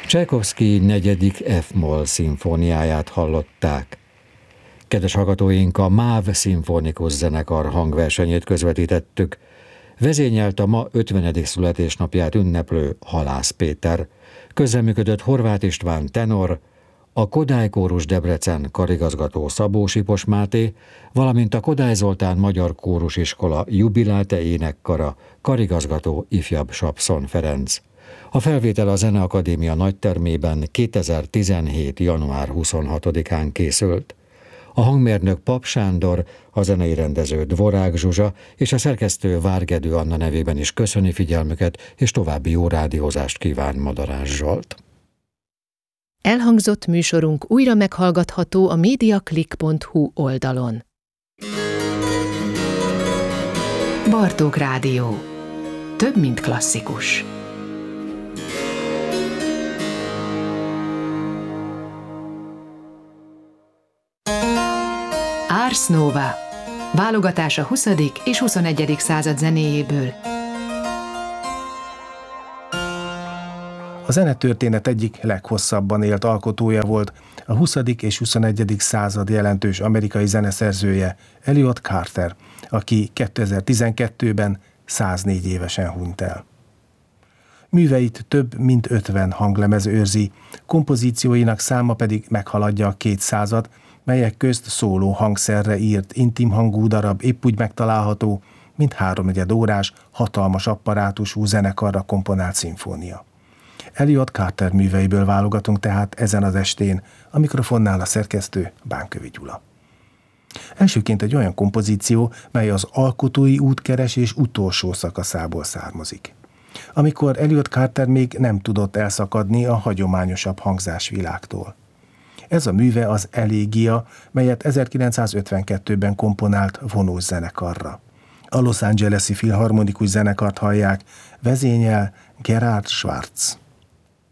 Csajkovszky 4. F-moll szimfóniáját hallották. Kedves hallgatóink, a MÁV szimfonikus zenekar hangversenyét közvetítettük. Vezényelt a ma 50. születésnapját ünneplő Halász Péter. Közreműködött Horváth István tenor, a Kodály Kórus Debrecen karigazgató Szabó Sipos Máté, valamint a Kodály Zoltán Magyar Kórusiskola jubiláte énekkara karigazgató ifjabb Sapszon Ferenc. A felvétel a Zeneakadémia nagytermében 2017. január 26-án készült. A hangmérnök Pap Sándor, a zenei rendező Dvorák Zsuzsa és a szerkesztő Várgedő Anna nevében is köszöni figyelmüket, és további jó rádiózást kíván Madarás Zsolt. Elhangzott műsorunk újra meghallgatható a mediaclick.hu oldalon. Bartók Rádió. Több, mint klasszikus. Ars Nova. Válogatás a 20. és 21. század zenéjéből. A zenetörténet egyik leghosszabban élt alkotója volt a 20. és 21. század jelentős amerikai zeneszerzője, Elliott Carter, aki 2012-ben 104 évesen hunyt el. Műveit több mint 50 hanglemez őrzi, kompozícióinak száma pedig meghaladja a 200-at, melyek közt szóló hangszerre írt intim hangú darab épp úgy megtalálható, mint 3/4 órás, hatalmas apparátusú zenekarra komponált szimfónia. Elliott Carter műveiből válogatunk tehát ezen az estén, a mikrofonnál a szerkesztő Bánkövi Gyula. Elsőként egy olyan kompozíció, mely az alkotói útkeresés utolsó szakaszából származik. Amikor Elliott Carter még nem tudott elszakadni a hagyományosabb hangzásvilágtól. Ez a műve az Elégia, melyet 1952-ben komponált vonós zenekarra. A Los Angeles-i Filharmonikus Zenekart hallják, vezényel Gerhard Schwarz.